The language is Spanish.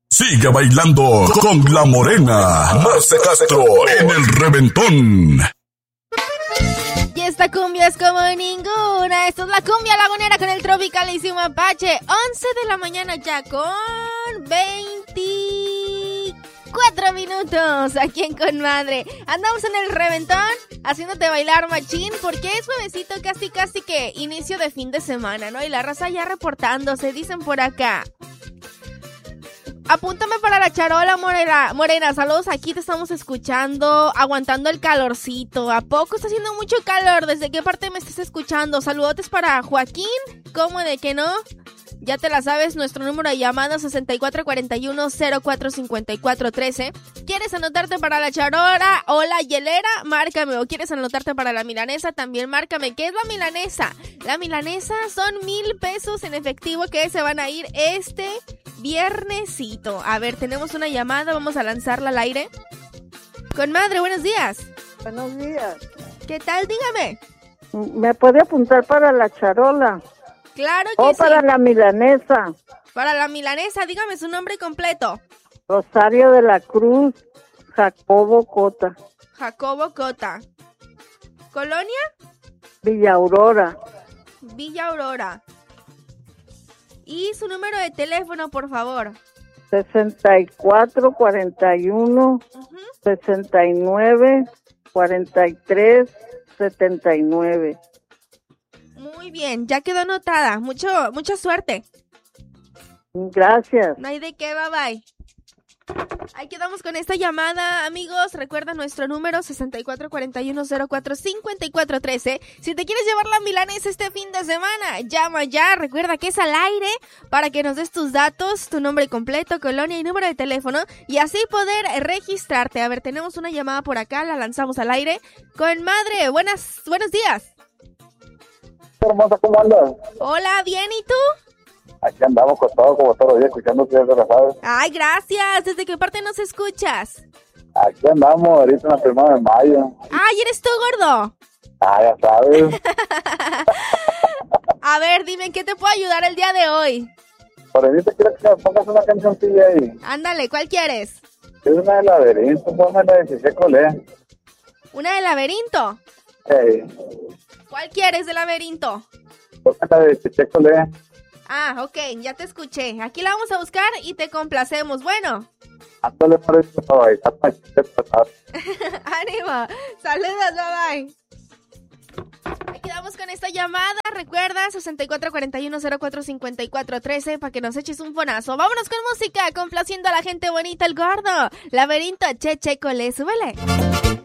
Sigue bailando con la morena Marce Castro en el reventón. Y esta cumbia es como ninguna. Esto es la cumbia lagunera con el tropicalísimo Apache. 11 de la mañana ya con 24 minutos aquí en Con Madre. Andamos en el reventón haciéndote bailar machín porque es juevesito, casi que inicio de fin de semana, ¿no? Y la raza ya reportándose, dicen por acá. Apúntame para la charola, Morena, saludos, aquí te estamos escuchando, aguantando el calorcito. ¿A poco está haciendo mucho calor? ¿Desde qué parte me estás escuchando? Saludotes para Joaquín, ¿cómo de que no? Ya te la sabes, nuestro número de llamada 6441-045413. ¿Quieres anotarte para la charola o la hielera? Márcame. ¿O quieres anotarte para la milanesa? También márcame. ¿Qué es la milanesa? La milanesa son 1,000 pesos en efectivo que se van a ir este viernesito. A ver, tenemos una llamada, vamos a lanzarla al aire. Con Madre, buenos días. Buenos días. ¿Qué tal? Dígame. ¿Me puede apuntar para la charola? Claro que sí. O para la milanesa. Para la milanesa, dígame su nombre completo. Rosario de la Cruz, Jacobo Cota. Jacobo Cota. ¿Colonia? Villa Aurora. Villa Aurora. Y su número de teléfono, por favor. 6441 69 43 79. Muy bien, ya quedó anotada. Mucha suerte. Gracias. No hay de qué, bye bye. Ahí quedamos con esta llamada, amigos. Recuerda nuestro número 6441-045413. Si te quieres llevar la milanesa este fin de semana, llama ya. Recuerda que es al aire para que nos des tus datos, tu nombre completo, colonia y número de teléfono y así poder registrarte. A ver, tenemos una llamada por acá, la lanzamos al aire. Con Madre, buenos días. Hermosa, ¿cómo andas? Hola, bien, ¿y tú? Aquí andamos costados como todos los días escuchando ya se la sabes. Ay, gracias. ¿Desde qué parte nos escuchas? Aquí andamos ahorita en la 1 de mayo. Ay, ¿eres tú, gordo? Ah, ya sabes. A ver, dime, ¿en qué te puedo ayudar el día de hoy? Por ahí te quiero que me pongas una cancioncilla ahí. Ándale, ¿cuál quieres? Es una de Laberinto, ponme la de Cheche Colé. ¿Una de Laberinto? Sí. ¿Cuál quieres de Laberinto? Ponme la de Cheche Colé. Ah, ok, ya te escuché. Aquí la vamos a buscar y te complacemos. Bueno. Ándale por eso, bye. Ánimo. Saludos, bye bye. Aquí vamos con esta llamada. Recuerda, 6441-045413 para que nos eches un fonazo. Vámonos con música, complaciendo a la gente bonita, el gordo. Laberinto, Cheche Colé, súbele.